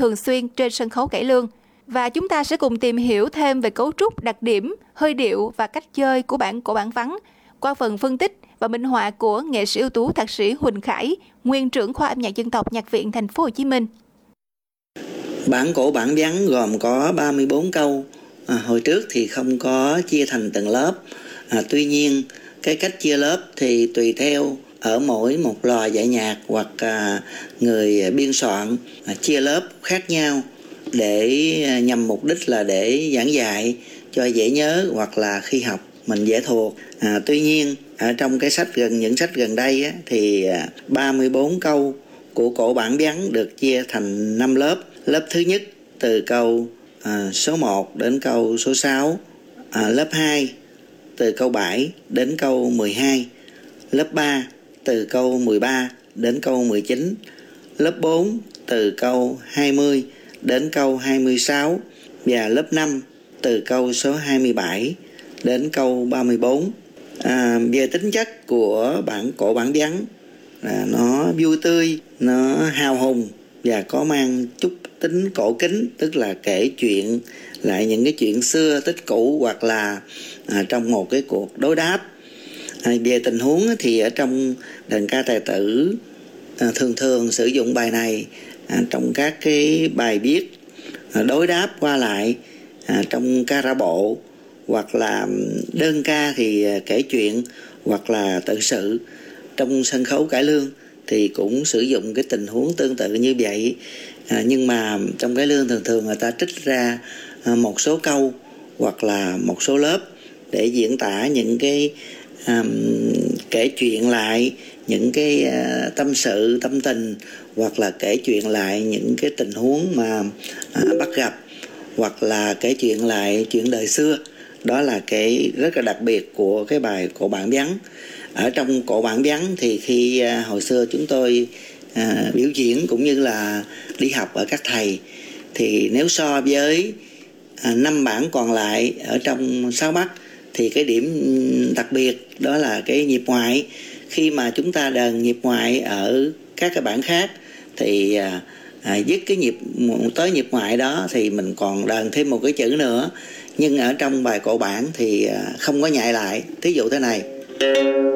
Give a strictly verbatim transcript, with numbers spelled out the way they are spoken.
thường xuyên trên sân khấu cải lương. Và chúng ta sẽ cùng tìm hiểu thêm về cấu trúc, đặc điểm, hơi điệu và cách chơi của bản cổ bản vắng qua phần phân tích và minh họa của nghệ sĩ ưu tú thạc sĩ Huỳnh Khải, nguyên trưởng khoa âm nhạc dân tộc Nhạc viện Thành phố Hồ Chí Minh. Bản cổ bản vắng gồm có ba mươi bốn câu. À, hồi trước thì không có chia thành từng lớp. À, tuy nhiên cái cách chia lớp thì tùy theo ở mỗi một lò dạy nhạc hoặc à, người biên soạn à, chia lớp khác nhau để à, nhằm mục đích là để giảng dạy cho dễ nhớ hoặc là khi học mình dễ thuộc. À, tuy nhiên ở trong cái sách gần những sách gần đây á, thì à, ba mươi bốn câu của cổ bản vắng được chia thành năm lớp. Lớp thứ nhất từ câu à, số một đến câu số sáu. À, lớp hai từ câu bảy đến câu mười hai. Lớp ba từ câu mười ba đến câu mười chín. Lớp bốn từ câu hai mươi đến câu hai mươi sáu. Và lớp năm từ câu số hai mươi bảy đến câu ba mươi bốn. À, về tính chất của bản cổ bản vắng là nó vui tươi, nó hào hùng và có mang chút tính cổ kính, tức là kể chuyện lại những cái chuyện xưa tích cũ hoặc là à, trong một cái cuộc đối đáp. À, về tình huống thì ở trong đờn ca tài tử à, thường thường sử dụng bài này à, trong các cái bài viết à, đối đáp qua lại à, trong ca ra bộ, hoặc là đơn ca thì kể chuyện, hoặc là tự sự. Trong sân khấu cải lương thì cũng sử dụng cái tình huống tương tự như vậy. À, nhưng mà trong cải lương thường thường người ta trích ra à, một số câu hoặc là một số lớp để diễn tả những cái à, kể chuyện lại những cái à, tâm sự tâm tình, hoặc là kể chuyện lại những cái tình huống mà à, bắt gặp, hoặc là kể chuyện lại chuyện đời xưa. Đó là cái rất là đặc biệt của cái bài cổ bản vắng. Ở trong cổ bản vắng thì khi à, hồi xưa chúng tôi à, biểu diễn cũng như là đi học ở các thầy, thì nếu so với à, năm bản còn lại ở trong sáu bắt thì cái điểm đặc biệt đó là cái nhịp ngoại. Khi mà chúng ta đờn nhịp ngoại ở các cái bản khác thì à, à, dứt cái nhịp tới nhịp ngoại đó thì mình còn đờn thêm một cái chữ nữa. Nhưng ở trong bài cổ bản thì à, không có nhại lại. Thí dụ thế này: